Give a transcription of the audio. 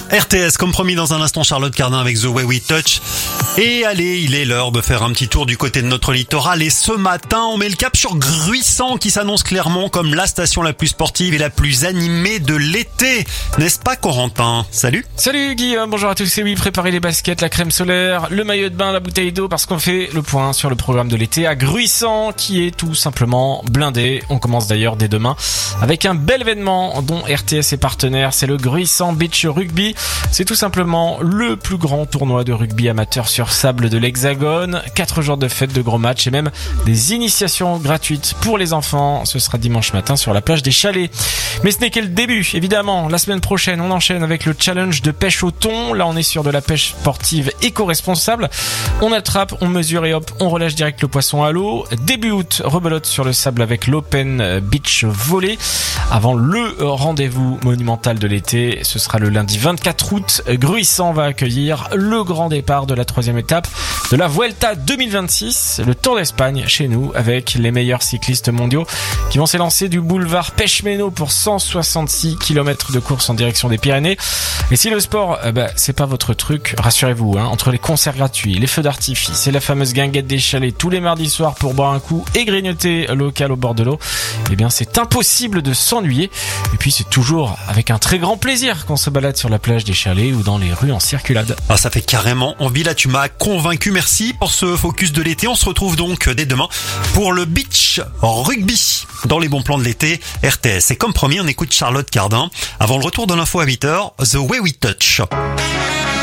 RTS, comme promis dans un instant, Charlotte Cardin avec The Way We Touch. Et allez, il est l'heure de faire un petit tour du côté de notre littoral. Et ce matin, on met le cap sur Gruissant qui s'annonce clairement comme la station la plus sportive et la plus animée de l'été. N'est-ce pas, Corentin? Salut. Salut Guillaume, bonjour à tous. Et oui, préparez les baskets, la crème solaire, le maillot de bain, la bouteille d'eau, parce qu'on fait le point sur le programme de l'été à Gruissant qui est tout simplement blindé. On commence d'ailleurs dès demain avec un bel événement dont RTS est partenaire. C'est le Gruissant Beach Rugby. C'est tout simplement le plus grand tournoi de rugby amateur sur sable de l'Hexagone. 4 jours de fête, de gros matchs et même des initiations gratuites pour les enfants. Ce sera dimanche matin sur la plage des Chalets. Mais ce n'est que le début, évidemment. La semaine prochaine, on enchaîne avec le challenge de pêche au thon. Là, on est sur de la pêche sportive éco-responsable. On attrape, on mesure et hop, on relâche direct le poisson à l'eau. Début août, rebelote sur le sable avec l'Open Beach Volley. Avant le rendez-vous monumental de l'été, ce sera le lundi 24 août. Gruissant va accueillir le grand départ de la 3e étape de la Vuelta 2026, le Tour d'Espagne chez nous, avec les meilleurs cyclistes mondiaux qui vont s'élancer du boulevard Pechmeno pour 166 km de course en direction des Pyrénées. Et si le sport, c'est pas votre truc, rassurez-vous, entre les concerts gratuits, les feux d'artifice et la fameuse guinguette des Chalets tous les mardis soirs pour boire un coup et grignoter local au bord de l'eau, c'est impossible de s'ennuyer. Et puis c'est toujours avec un très grand plaisir qu'on se balade sur la plage des Chalets ou dans les rues en circulade. Ah, ça fait carrément envie, là tu m'as convaincu, merci pour ce focus de l'été. On se retrouve donc dès demain pour le beach rugby dans les bons plans de l'été RTS. Et comme promis, on écoute Charlotte Cardin avant le retour de l'info à 8h, The Way We Touch.